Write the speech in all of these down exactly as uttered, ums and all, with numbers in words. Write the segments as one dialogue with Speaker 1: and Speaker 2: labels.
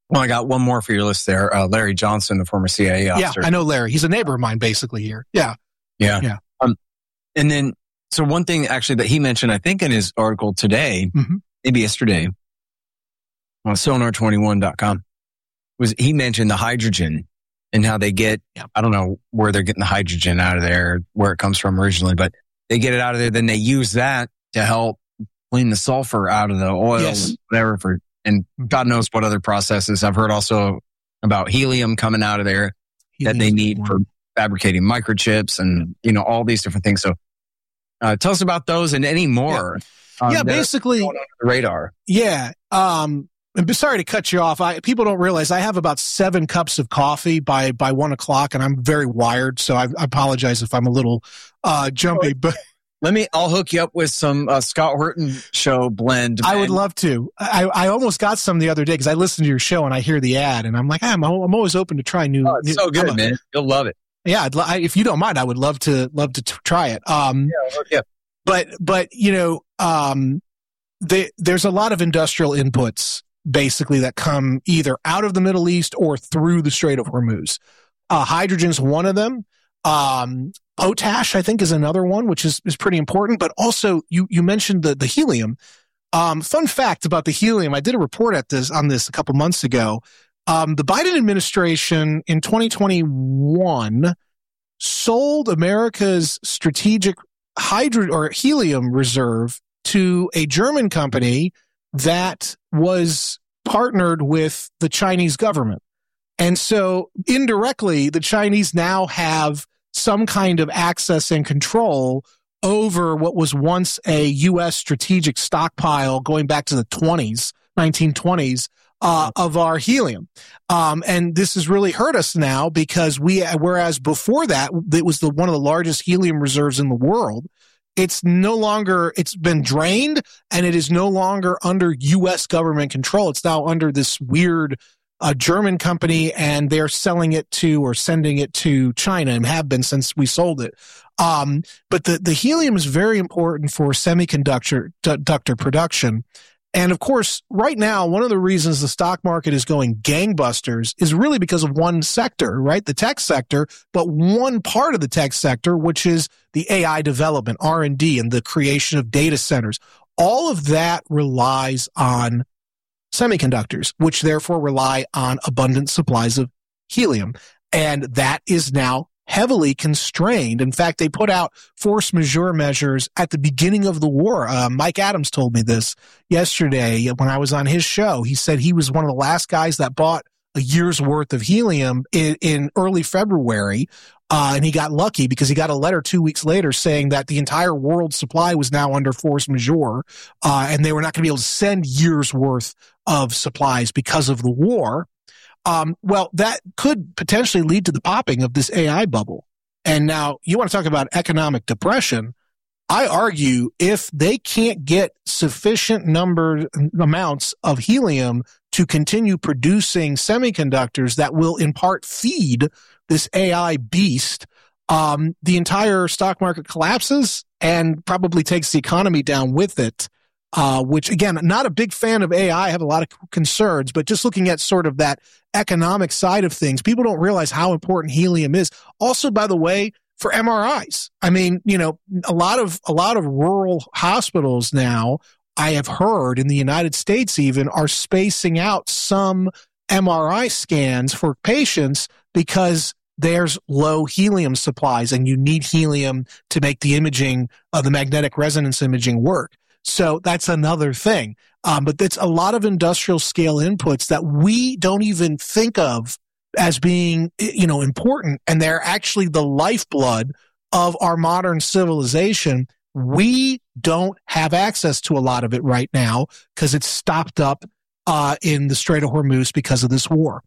Speaker 1: Well, I got one more for your list there. Uh, Larry Johnson, the former C I A officer.
Speaker 2: Yeah, I know Larry. He's a neighbor of mine, basically, here. Yeah.
Speaker 1: Yeah.
Speaker 2: Yeah.
Speaker 1: Um, and then, so one thing actually that he mentioned, I think in his article today,
Speaker 2: Mm-hmm.
Speaker 1: maybe yesterday, on sonar twenty-one dot com, was he mentioned the hydrogen and how they get,
Speaker 2: Yeah.
Speaker 1: I don't know where they're getting the hydrogen out of there, where it comes from originally, but they get it out of there. Then they use that to help clean the sulfur out of the oil,
Speaker 2: Yes.
Speaker 1: whatever, for, and God knows what other processes. I've heard also about helium coming out of there that they need for fabricating microchips and, you know, all these different things. So uh, tell us about those and any more.
Speaker 2: Yeah,
Speaker 1: um,
Speaker 2: yeah basically.
Speaker 1: On the radar.
Speaker 2: Yeah. Um, I'm sorry to cut you off. I, people don't realize I have about seven cups of coffee by, by one o'clock, and I'm very wired. So I, I apologize if I'm a little uh, jumpy, but
Speaker 1: let me, I'll hook you up with some uh, Scott Horton show blend.
Speaker 2: I would love to. I, I almost got some the other day because I listened to your show and I hear the ad, and I'm like, I'm, I'm always open to try new.
Speaker 1: Oh, it's
Speaker 2: new,
Speaker 1: so good,
Speaker 2: I'm a,
Speaker 1: man. You'll love it.
Speaker 2: Yeah. I'd, I, if you don't mind, I would love to, love to t- try it. Um,
Speaker 1: yeah, yeah.
Speaker 2: But, but, you know, um, they, there's a lot of industrial inputs basically that come either out of the Middle East or through the Strait of Hormuz. Uh, hydrogen's one of them. Um, potash, I think, is another one, which is, is pretty important. But also, you, you mentioned the, the helium. Um, fun fact about the helium. I did a report at this on this a couple months ago. Um, the Biden administration in twenty twenty-one sold America's strategic hydro or helium reserve to a German company that was partnered with the Chinese government. And so indirectly, the Chinese now have some kind of access and control over what was once a U S strategic stockpile going back to the twenties, nineteen twenties, uh, of our helium. Um, and this has really hurt us now because we, whereas before that, it was the, one of the largest helium reserves in the world. It's no longer, it's been drained, and it is no longer under U S government control. It's now under this weird uh, German company, and they're selling it to or sending it to China, and have been since we sold it. Um, but the, the helium is very important for semiconductor ductor production. And of course, right now, one of the reasons the stock market is going gangbusters is really because of one sector, right? The tech sector, but one part of the tech sector, which is the A I development, R and D, and the creation of data centers. All of that relies on semiconductors, which therefore rely on abundant supplies of helium. And that is now heavily constrained. In fact, they put out force majeure measures at the beginning of the war. Uh, Mike Adams told me this yesterday when I was on his show. He said he was one of the last guys that bought a year's worth of helium in, in early February. Uh, and he got lucky because he got a letter two weeks later saying that the entire world supply was now under force majeure. Uh, and they were not going to be able to send years worth of supplies because of the war. Um, well, that could potentially lead to the popping of this A I bubble. And now you want to talk about economic depression. I argue if they can't get sufficient number amounts of helium to continue producing semiconductors that will in part feed this A I beast, um, the entire stock market collapses and probably takes the economy down with it. Uh, which again, not a big fan of A I. I have a lot of concerns, but just looking at sort of that economic side of things, people don't realize how important helium is. Also, by the way, for M R Is. I mean, you know, a lot of, a lot of rural hospitals now, I have heard in the United States even, are spacing out some M R I scans for patients because there's low helium supplies and you need helium to make the imaging, uh, the magnetic resonance imaging work. So that's another thing. Um, but it's a lot of industrial scale inputs that we don't even think of as being, you know, important. And they're actually the lifeblood of our modern civilization. We don't have access to a lot of it right now because it's stopped up uh, in the Strait of Hormuz because of this war.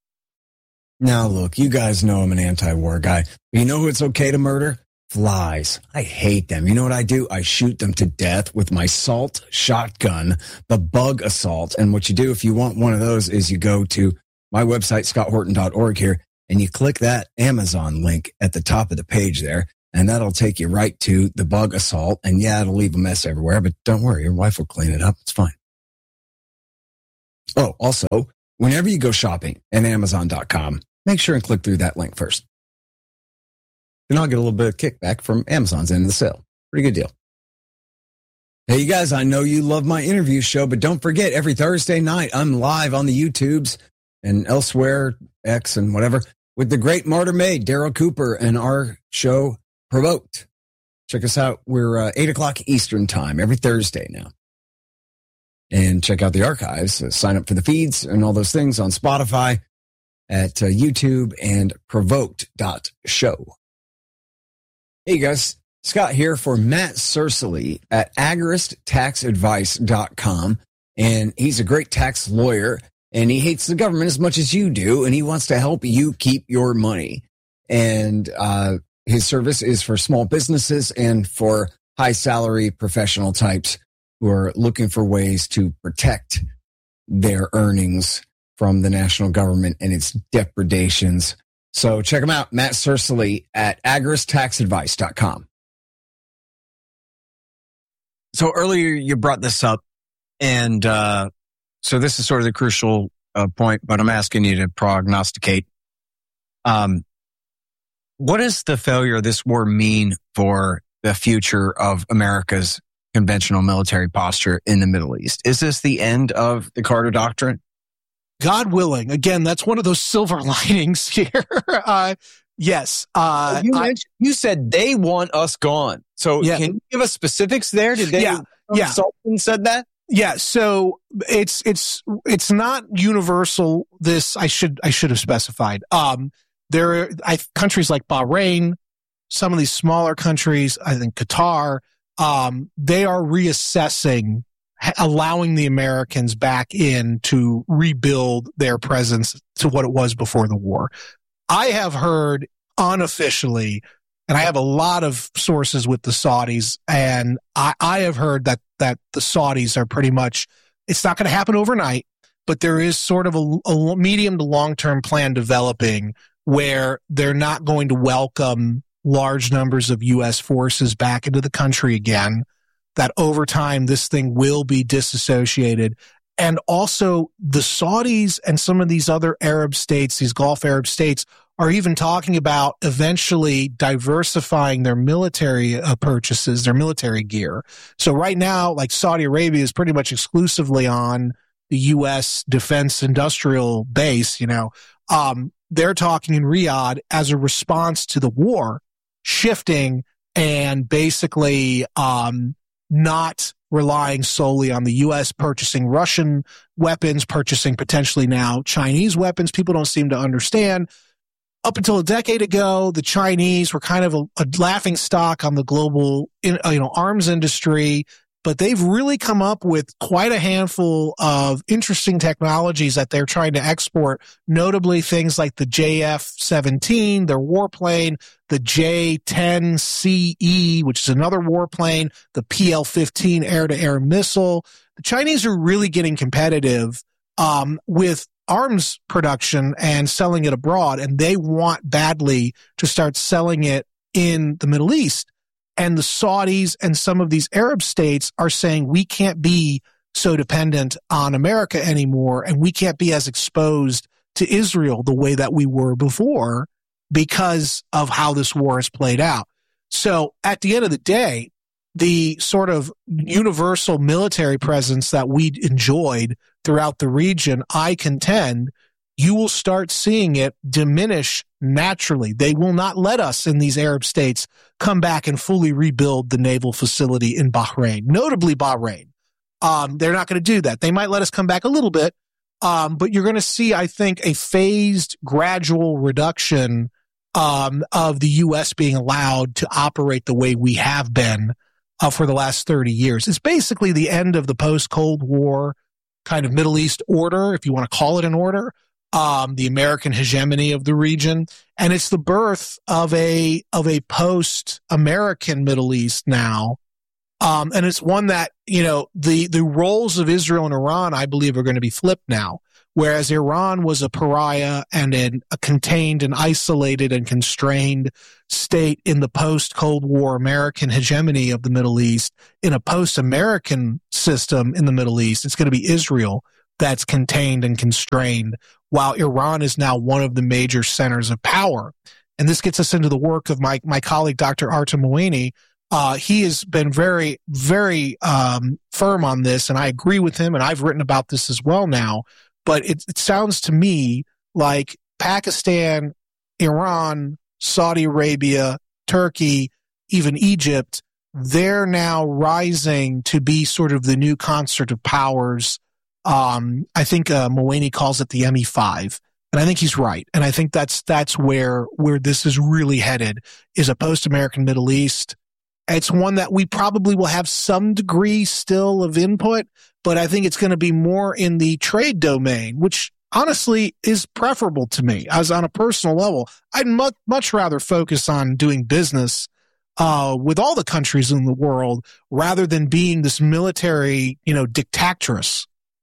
Speaker 1: Now, look, you guys know I'm an anti-war guy. You know who it's okay to murder? Flies. I hate them. You know what I do? I shoot them to death with my Salt shotgun, the Bug Assault. And what you do if you want one of those is you go to my website, scott horton dot org here, and you click that Amazon link at the top of the page there, and that'll take you right to the Bug Assault. And yeah, it'll leave a mess everywhere, but don't worry, your wife will clean it up. It's fine. Oh, also, whenever you go shopping at Amazon dot com, make sure and click through that link first. Then I'll get a little bit of kickback from Amazon's end of the sale. Pretty good deal. Hey, you guys, I know you love my interview show, but don't forget, every Thursday night, I'm live on the YouTubes and elsewhere, X and whatever, with the great Martyr Maid, Daryl Cooper, and our show, Provoked. Check us out. We're uh, eight o'clock Eastern time every Thursday now. And check out the archives. Uh, sign up for the feeds and all those things on Spotify, at uh, YouTube, and provoked dot show. Hey, you guys. Scott here for Matt Cercily at agorist tax advice dot com. And he's a great tax lawyer, and he hates the government as much as you do, and he wants to help you keep your money. And uh, his service is for small businesses and for high salary professional types who are looking for ways to protect their earnings from the national government and its depredations. So check him out, Matt Cercily at agorist tax advice dot com.
Speaker 3: So earlier you brought this up, and uh, so this is sort of the crucial uh, point, but I'm asking you to prognosticate. Um, what does the failure of this war mean for the future of America's conventional military posture in the Middle East? Is this the end of the Carter Doctrine?
Speaker 2: God willing. Again, that's one of those silver linings here. uh, yes. Uh,
Speaker 3: you,
Speaker 2: I,
Speaker 3: you said they want us gone. So
Speaker 2: yeah.
Speaker 3: Can you give us specifics there? Did they?
Speaker 2: Yeah. Yeah.
Speaker 3: Sultan said that?
Speaker 2: Yeah. So it's it's it's not universal. This I should I should have specified. Um, there are I, countries like Bahrain, some of these smaller countries. I think Qatar. Um, they are reassessing, allowing the Americans back in to rebuild their presence to what it was before the war. I have heard unofficially, and I have a lot of sources with the Saudis, and I, I have heard that that the Saudis are pretty much, it's not going to happen overnight, but there is sort of a, a medium to long-term plan developing where they're not going to welcome large numbers of U S forces back into the country again, that over time this thing will be disassociated. And also the Saudis and some of these other Arab states, these Gulf Arab states, are even talking about eventually diversifying their military uh, purchases, their military gear. So right now, like Saudi Arabia is pretty much exclusively on the U S defense industrial base, you know. Um, they're talking in Riyadh as a response to the war, shifting and basically um, not relying solely on the U S, purchasing Russian weapons, purchasing potentially now Chinese weapons. People don't seem to understand. Up until a decade ago, the Chinese were kind of a, a laughing stock on the global in, you know, arms industry, but they've really come up with quite a handful of interesting technologies that they're trying to export, notably things like the J F seventeen, their warplane, the J ten C E, which is another warplane, the P L fifteen air-to-air missile. The Chinese are really getting competitive um, with arms production and selling it abroad, and they want badly to start selling it in the Middle East. And the Saudis and some of these Arab states are saying we can't be so dependent on America anymore, and we can't be as exposed to Israel the way that we were before because of how this war has played out. So at the end of the day, the sort of universal military presence that we enjoyed throughout the region, I contend, you will start seeing it diminish naturally. They will not let us in these Arab states come back and fully rebuild the naval facility in Bahrain, notably Bahrain. Um, they're not going to do that. They might let us come back a little bit, um, but you're going to see, I think, a phased, gradual reduction um, of the U S being allowed to operate the way we have been uh, for the last thirty years. It's basically the end of the post-Cold War kind of Middle East order, if you want to call it an order. Um, the American hegemony of the region, and it's the birth of a of a post-American Middle East now, um, and it's one that, you know, the the roles of Israel and Iran, I believe, are going to be flipped now. Whereas Iran was a pariah and in a contained and isolated and constrained state in the post-Cold War American hegemony of the Middle East, in a post-American system in the Middle East, it's going to be Israel that's contained and constrained, while Iran is now one of the major centers of power. And this gets us into the work of my, my colleague, Doctor Artem Moini. Uh, he has been very, very um, firm on this, and I agree with him, and I've written about this as well now. But it, it sounds to me like Pakistan, Iran, Saudi Arabia, Turkey, even Egypt, they're now rising to be sort of the new concert of powers. Um, I think uh, Moini calls it the M E five. And I think he's right. And I think that's that's where where this is really headed, is a post-American Middle East. It's one that we probably will have some degree still of input, but I think it's going to be more in the trade domain, which honestly is preferable to me. As on a personal level, I'd much much rather focus on doing business uh, with all the countries in the world rather than being this military, you know, dictatress.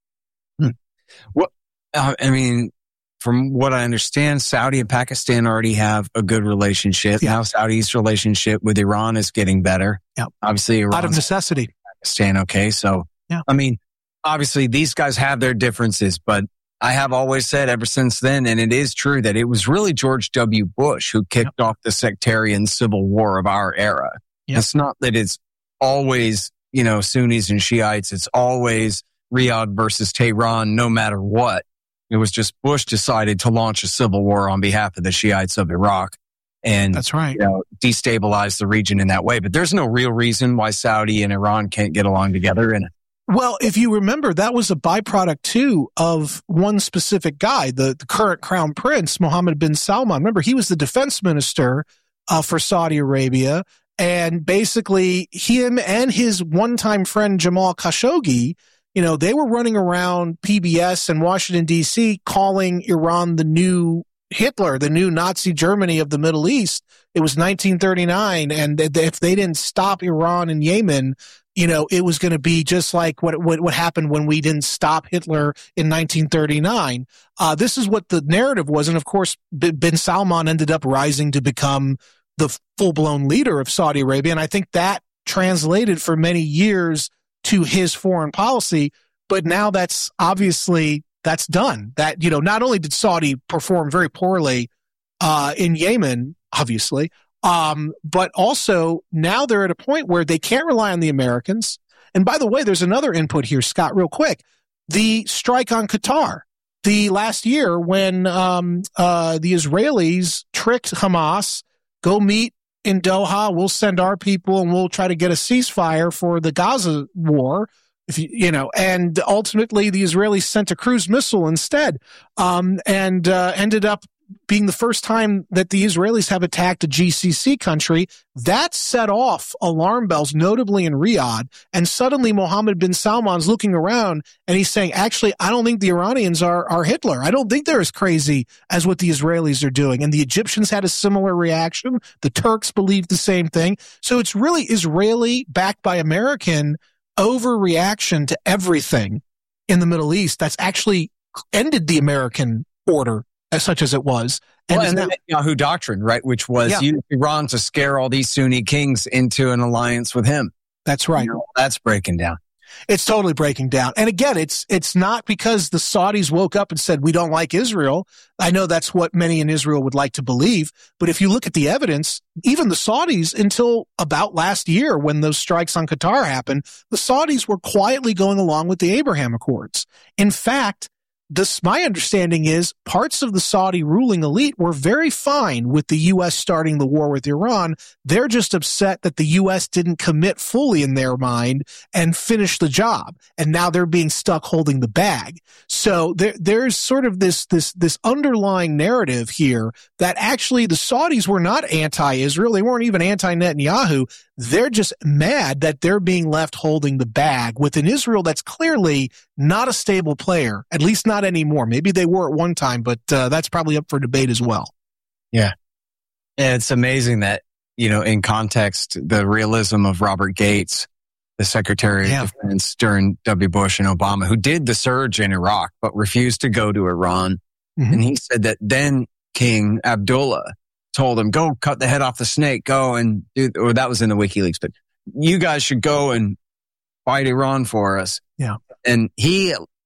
Speaker 3: Hmm. Well, uh, I mean. From what I understand, Saudi and Pakistan already have a good relationship. Yeah. Now Saudi's relationship with Iran is getting better.
Speaker 2: Yeah.
Speaker 3: Obviously, Iran's
Speaker 2: out of necessity.
Speaker 3: Pakistan, okay. So,
Speaker 2: yeah.
Speaker 3: I mean, obviously these guys have their differences, but I have always said ever since then, and it is true, that it was really George W. Bush who kicked yep. off the sectarian civil war of our era. Yep. It's not that it's always, you know, Sunnis and Shiites. It's always Riyadh versus Tehran, no matter what. It was just Bush decided to launch a civil war on behalf of the Shiites of Iraq and
Speaker 2: that's right.
Speaker 3: You know, destabilize the region in that way. But there's no real reason why Saudi and Iran can't get along together. And
Speaker 2: well, if you remember, that was a byproduct too of one specific guy, the, the current crown prince, Mohammed bin Salman. Remember, he was the defense minister uh, for Saudi Arabia. And basically him and his one-time friend Jamal Khashoggi, you know, they were running around P B S and Washington, D C calling Iran the new Hitler, the new Nazi Germany of the Middle East. It was nineteen thirty-nine. And if they didn't stop Iran and Yemen, you know, it was going to be just like what, what, what happened when we didn't stop Hitler in nineteen thirty-nine. Uh, this is what the narrative was. And of course, bin Salman ended up rising to become the full-blown leader of Saudi Arabia. And I think that translated for many years to his foreign policy, but now that's obviously, that's done. That, you know, not only did Saudi perform very poorly uh, in Yemen, obviously, um, but also now they're at a point where they can't rely on the Americans. And by the way, there's another input here, Scott, real quick. The strike on Qatar. The last year when um, uh, the Israelis tricked Hamas, go meet in Doha, we'll send our people and we'll try to get a ceasefire for the Gaza war. If you, you know, and ultimately the Israelis sent a cruise missile instead, um, and uh, ended up being the first time that the Israelis have attacked a G C C country. That set off alarm bells, notably in Riyadh. And suddenly Mohammed bin Salman's looking around and he's saying, actually, I don't think the Iranians are, are Hitler. I don't think they're as crazy as what the Israelis are doing. And the Egyptians had a similar reaction. The Turks believed the same thing. So it's really Israeli backed by American overreaction to everything in the Middle East that's actually ended the American order, as such as it was.
Speaker 3: And, well, and the Netanyahu doctrine, right, which was yeah. use Iran to scare all these Sunni kings into an alliance with him.
Speaker 2: That's right.
Speaker 3: You know, that's breaking down.
Speaker 2: It's totally breaking down. And again, it's it's not because the Saudis woke up and said, we don't like Israel. I know that's what many in Israel would like to believe. But if you look at the evidence, even the Saudis, until about last year when those strikes on Qatar happened, the Saudis were quietly going along with the Abraham Accords. In fact, This, my understanding is parts of the Saudi ruling elite were very fine with the U S starting the war with Iran. They're just upset that the U S didn't commit fully in their mind and finish the job. And now they're being stuck holding the bag. So there, there's sort of this, this, this underlying narrative here that actually the Saudis were not anti-Israel. They weren't even anti-Netanyahu. They're just mad that they're being left holding the bag with an Israel that's clearly not a stable player, at least not anymore. Maybe they were at one time, but uh, that's probably up for debate as well.
Speaker 3: Yeah. And it's amazing that, you know, in context, the realism of Robert Gates, the Secretary yeah. of Defense during W. Bush and Obama, who did the surge in Iraq, but refused to go to Iran. Mm-hmm. And he said that then King Abdullah told him, go cut the head off the snake, go and do, or that was in the WikiLeaks, but you guys should go and fight Iran for us.
Speaker 2: Yeah.
Speaker 3: And he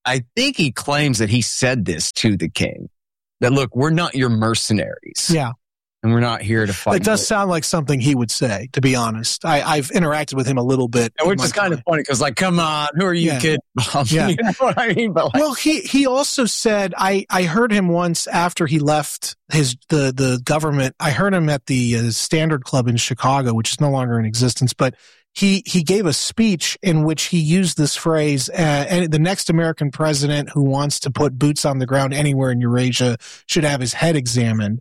Speaker 3: I think he claims that he said this to the king. That, look, we're not your mercenaries.
Speaker 2: Yeah.
Speaker 3: And we're not here to fight.
Speaker 2: It does sound like something he would say, to be honest. I, I've interacted with him a little bit.
Speaker 3: And which is kind of funny because, like, come on, who are you
Speaker 2: yeah.
Speaker 3: kidding?
Speaker 2: Yeah.
Speaker 3: You know what I mean? But like,
Speaker 2: well, he, he also said, I, I heard him once after he left his the, the government. I heard him at the uh, Standard Club in Chicago, which is no longer in existence. But he, he gave a speech in which he used this phrase, uh, and the next American president who wants to put boots on the ground anywhere in Eurasia should have his head examined.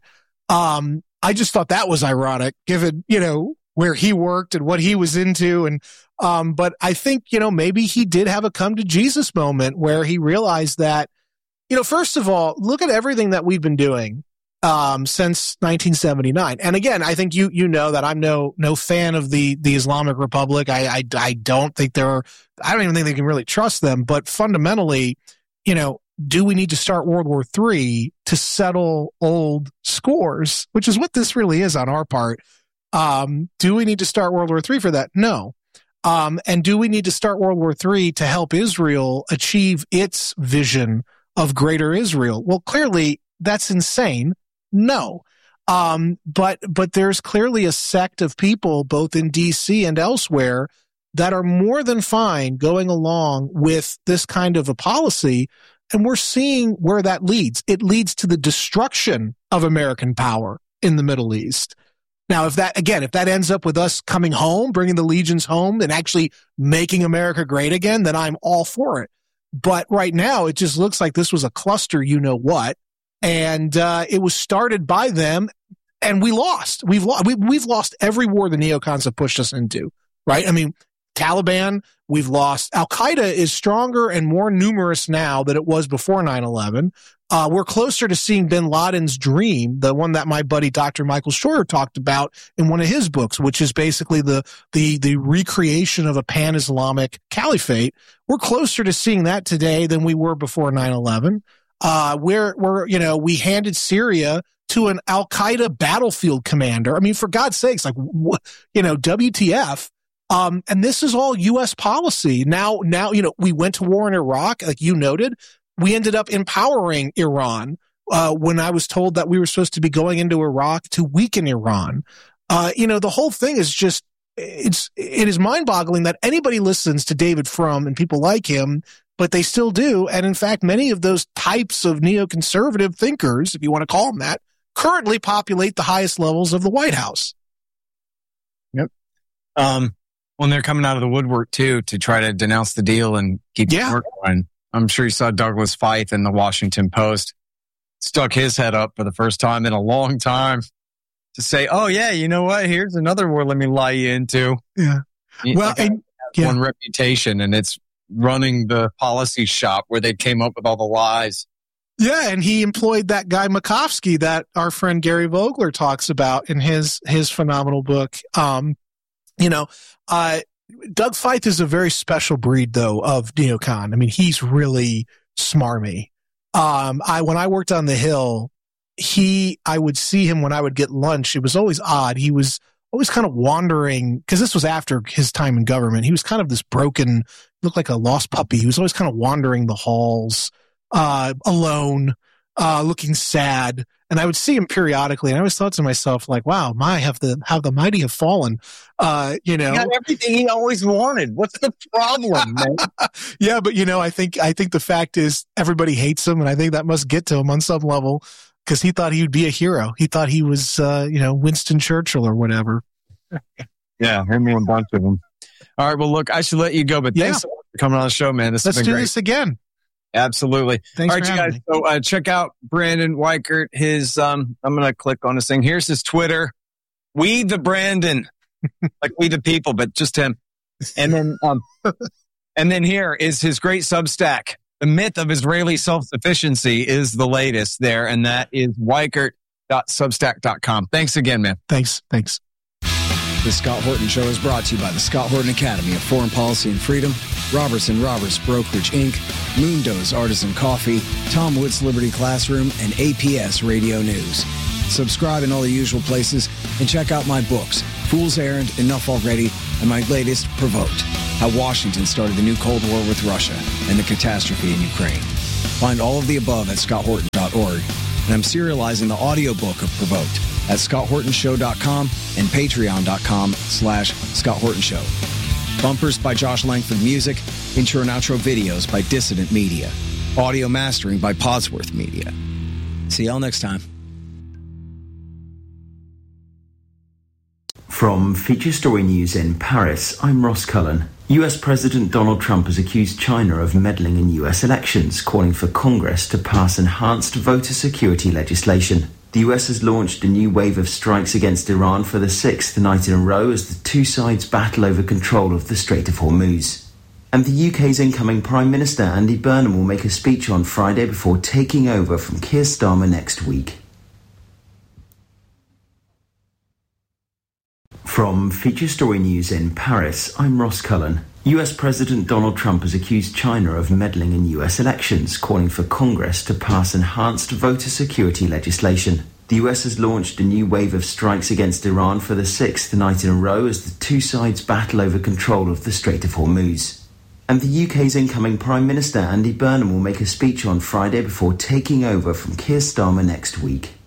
Speaker 2: Um, I just thought that was ironic, given, you know, where he worked and what he was into. And, um, but I think, you know, maybe he did have a come to Jesus moment where he realized that, you know, first of all, look at everything that we've been doing, um, since nineteen seventy-nine. And again, I think you, you know that I'm no, no fan of the, the Islamic Republic. I, I, I don't think they're, I don't even think they can really trust them, but fundamentally, you know, do we need to start World War Three to settle old scores, which is what this really is on our part? Um, do we need to start World War Three for that? No. Um, and do we need to start World War Three to help Israel achieve its vision of greater Israel? Well, clearly that's insane. No. Um, but, but there's clearly a sect of people, both in D C and elsewhere, that are more than fine going along with this kind of a policy. And we're seeing where that leads. It leads to the destruction of American power in the Middle East. Now, if that, again, if that ends up with us coming home, bringing the legions home and actually making America great again, then I'm all for it. But right now, it just looks like this was a cluster, you know what, and uh, it was started by them, and we lost. We've, lo- we, we've lost every war the neocons have pushed us into, right? I mean, Taliban, we've lost. Al-Qaeda is stronger and more numerous now than it was before nine eleven. Uh, we're closer to seeing bin Laden's dream, the one that my buddy Doctor Michael Scheuer talked about in one of his books, which is basically the the the recreation of a pan-Islamic caliphate. We're closer to seeing that today than we were before nine eleven. Uh, we're, we're, you know, we handed Syria to an Al-Qaeda battlefield commander. I mean, for God's sakes, like, you know, W T F? Um, and this is all U S policy. Now, now, you know, we went to war in Iraq, like you noted. We ended up empowering Iran, uh, when I was told that we were supposed to be going into Iraq to weaken Iran. Uh, you know, the whole thing is just, it's, it is mind boggling that anybody listens to David Frum and people like him, but they still do. And in fact, many of those types of neoconservative thinkers, if you want to call them that, currently populate the highest levels of the White House.
Speaker 3: Yep. Um, when they're coming out of the woodwork too to try to denounce the deal and keep
Speaker 2: yeah.
Speaker 3: the work going. I'm sure you saw Douglas Feith in the Washington Post stuck his head up for the first time in a long time to say, "Oh yeah, you know what? Here's another war. Let me lie you into."
Speaker 2: Yeah. Well, and,
Speaker 3: has yeah. one reputation, and it's running the policy shop where they came up with all the lies.
Speaker 2: Yeah, and he employed that guy Makovsky that our friend Gary Vogler talks about in his his phenomenal book. Um, You know, uh, Doug Feith is a very special breed, though, of neocon. I mean, he's really smarmy. Um, I when I worked on the Hill, he I would see him when I would get lunch. It was always odd. He was always kind of wandering because this was after his time in government. He was kind of this broken, looked like a lost puppy. He was always kind of wandering the halls, uh, alone, uh, looking sad. And I would see him periodically, and I always thought to myself, like, "Wow, my have the how the mighty have fallen." Uh, you know,
Speaker 3: he got everything he always wanted. What's the problem, man?
Speaker 2: Yeah, but you know, I think I think the fact is everybody hates him, and I think that must get to him on some level because he thought he would be a hero. He thought he was, uh, you know, Winston Churchill or whatever.
Speaker 3: Yeah, him and a bunch of them. All right, well, look, I should let you go, but
Speaker 2: yeah.
Speaker 3: thanks for coming on the show, man. This
Speaker 2: Let's
Speaker 3: has been
Speaker 2: do
Speaker 3: great.
Speaker 2: this again.
Speaker 3: Absolutely.
Speaker 2: Thanks
Speaker 3: All right,
Speaker 2: for
Speaker 3: you guys.
Speaker 2: me.
Speaker 3: So uh, check out Brandon Weichert. His um, I'm going to click on this thing. Here's his Twitter. We the Brandon, like we the people, but just him. And then, um, and then here is his great Substack. The myth of Israeli self-sufficiency is the latest there, and that is weichert dot substack dot com. Thanks again, man.
Speaker 2: Thanks. Thanks.
Speaker 1: The Scott Horton Show is brought to you by the Scott Horton Academy of Foreign Policy and Freedom, Robertson Roberts Brokerage Incorporated, Moondo's Artisan Coffee, Tom Woods Liberty Classroom, and A P S Radio News. Subscribe in all the usual places and check out my books, Fool's Errand, Enough Already, and my latest, Provoked, how Washington started the new Cold War with Russia and the catastrophe in Ukraine. Find all of the above at scott horton dot org, and I'm serializing the audiobook of Provoked at scott horton show dot com and patreon dot com slash scott horton show. Bumpers by Josh Langford Music, intro and outro videos by Dissident Media, audio mastering by Podsworth Media. See y'all next time.
Speaker 4: From Feature Story News in Paris, I'm Ross Cullen. U S President Donald Trump has accused China of meddling in U S elections, calling for Congress to pass enhanced voter security legislation. The U S has launched a new wave of strikes against Iran for the sixth night in a row as the two sides battle over control of the Strait of Hormuz. And the U K's incoming Prime Minister Andy Burnham will make a speech on Friday before taking over from Keir Starmer next week. From Feature Story News in Paris, I'm Ross Cullen. U S President Donald Trump has accused China of meddling in U S elections, calling for Congress to pass enhanced voter security legislation. The U S has launched a new wave of strikes against Iran for the sixth night in a row as the two sides battle over control of the Strait of Hormuz. And the U K's incoming Prime Minister Andy Burnham will make a speech on Friday before taking over from Keir Starmer next week.